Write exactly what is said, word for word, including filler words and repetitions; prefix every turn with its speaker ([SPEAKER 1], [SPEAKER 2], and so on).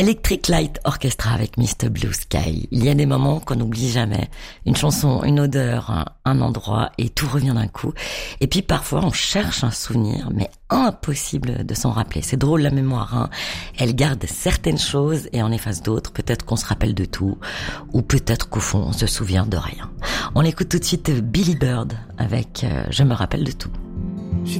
[SPEAKER 1] Electric Light Orchestra avec mister Blue Sky. Il y a des moments qu'on n'oublie jamais. Une chanson, une odeur, un, un endroit et tout revient d'un coup. Et puis parfois on cherche un souvenir, mais impossible de s'en rappeler. C'est drôle la mémoire, hein. Elle garde certaines choses et en efface d'autres. Peut-être qu'on se rappelle de tout, ou peut-être qu'au fond on se souvient de rien. On écoute tout de suite Billy Bird avec euh, Je me rappelle de tout.